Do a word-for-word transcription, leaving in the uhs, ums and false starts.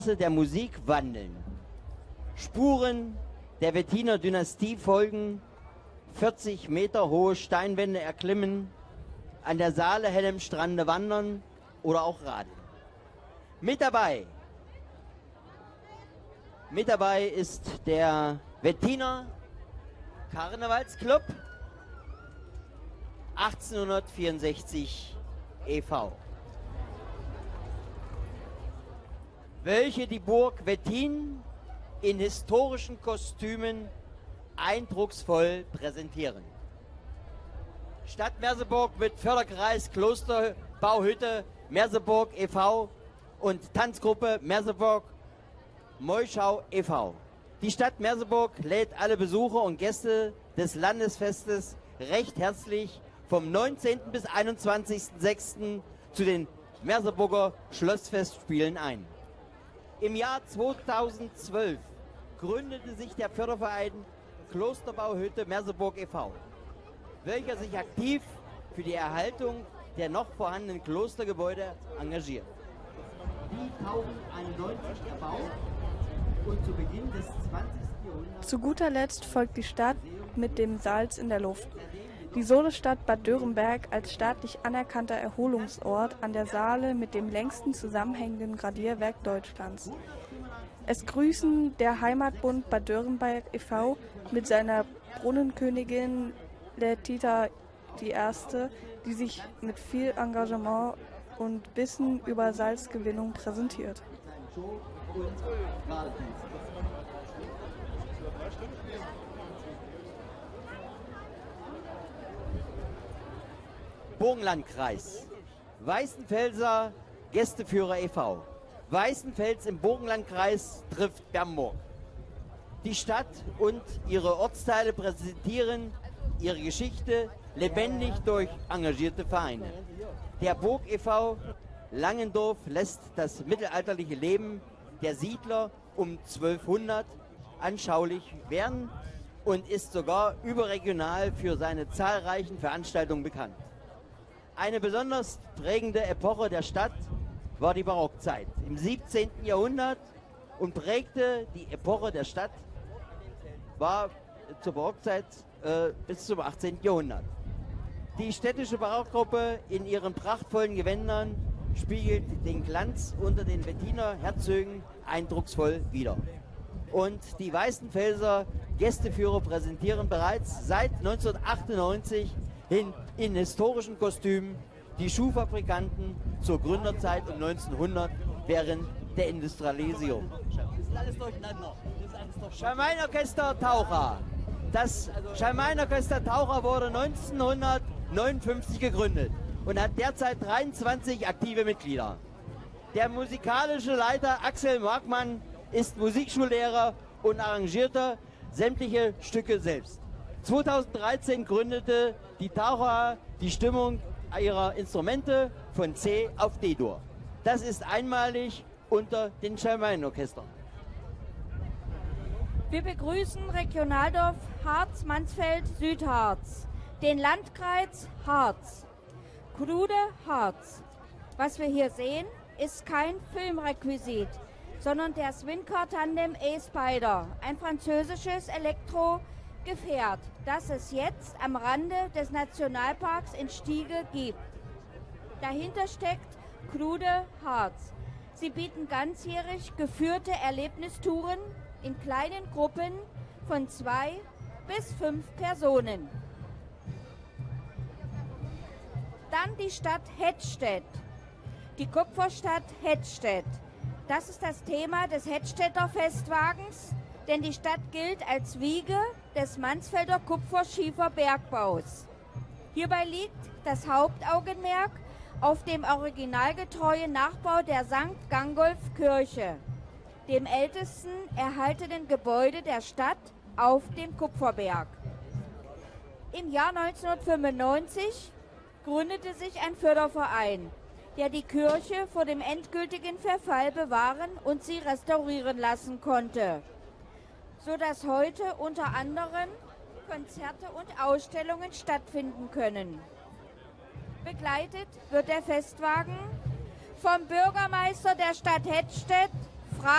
der Musik wandeln. Spuren der Wettiner Dynastie folgen, vierzig Meter hohe Steinwände erklimmen, an der Saale hellem Strande wandern oder auch radeln. Mit dabei, mit dabei ist der Wettiner Karnevalsclub achtzehnhundertvierundsechzig e V, welche die Burg Wettin in historischen Kostümen eindrucksvoll präsentieren. Stadt Merseburg mit Förderkreis Klosterbauhütte Merseburg e V und Tanzgruppe Merseburg Moischau e V Die Stadt Merseburg lädt alle Besucher und Gäste des Landesfestes recht herzlich vom neunzehnten bis einundzwanzigsten sechsten zu den Merseburger Schlossfestspielen ein. Im Jahr zweitausendzwölf gründete sich der Förderverein Klosterbauhütte Merseburg e V, welcher sich aktiv für die Erhaltung der noch vorhandenen Klostergebäude engagiert. Die tausendeinundneunzig erbaut und zu Beginn des zwanzigsten Jahrhunderts... Zu guter Letzt folgt die Stadt mit dem Salz in der Luft. Die Solestadt Bad Dörenberg als staatlich anerkannter Erholungsort an der Saale mit dem längsten zusammenhängenden Gradierwerk Deutschlands. Es grüßen der Heimatbund Bad Dörenberg e V mit seiner Brunnenkönigin Letita die Erste, die sich mit viel Engagement und Wissen über Salzgewinnung präsentiert. Burgenlandkreis, Weißenfelser Gästeführer e V Weißenfels im Burgenlandkreis trifft Bernburg. Die Stadt und ihre Ortsteile präsentieren ihre Geschichte lebendig durch engagierte Vereine. Der Burg e V Langendorf lässt das mittelalterliche Leben der Siedler um zwölfhundert anschaulich werden und ist sogar überregional für seine zahlreichen Veranstaltungen bekannt. Eine besonders prägende Epoche der Stadt war die Barockzeit im siebzehnten Jahrhundert und prägte die Epoche der Stadt, war zur Barockzeit äh, bis zum achtzehnten Jahrhundert. Die städtische Barockgruppe in ihren prachtvollen Gewändern spiegelt den Glanz unter den Wettiner Herzögen eindrucksvoll wider. Und die Weißenfelser Gästeführer präsentieren bereits seit neunzehnhundertachtundneunzig in, in historischen Kostümen die Schuhfabrikanten zur Gründerzeit um neunzehnhundert während der Industrialisierung. Das ist alles durcheinander. Schalmeinorchester Taucher. Das Schalmeinorchester Taucher wurde neunzehnhundertneunundfünfzig gegründet und hat derzeit dreiundzwanzig aktive Mitglieder. Der musikalische Leiter Axel Markmann ist Musikschullehrer und arrangierte sämtliche Stücke selbst. zweitausenddreizehn gründete die Taucher die Stimmung ihrer Instrumente von C auf D-Dur. Das ist einmalig unter den Schalmeinorchestern. Wir begrüßen Regionaldorf Harz-Mansfeld-Südharz, den Landkreis Harz, Krude Harz. Was wir hier sehen, ist kein Filmrequisit, sondern der Swincar-Tandem E-Spider, ein französisches Elektrogefährt, das es jetzt am Rande des Nationalparks in Stiege gibt. Dahinter steckt Krude Harz. Sie bieten ganzjährig geführte Erlebnistouren in kleinen Gruppen von zwei bis fünf Personen. Dann die Stadt Hettstedt, die Kupferstadt Hettstedt. Das ist das Thema des Hettstedter Festwagens, denn die Stadt gilt als Wiege des Mansfelder Kupferschieferbergbaus. Hierbei liegt das Hauptaugenmerk auf dem originalgetreuen Nachbau der Sankt Gangolf Kirche, dem ältesten erhaltenen Gebäude der Stadt auf dem Kupferberg. Im Jahr neunzehnhundertfünfundneunzig gründete sich ein Förderverein, der die Kirche vor dem endgültigen Verfall bewahren und sie restaurieren lassen konnte, sodass heute unter anderem Konzerte und Ausstellungen stattfinden können. Begleitet wird der Festwagen vom Bürgermeister der Stadt Hettstedt,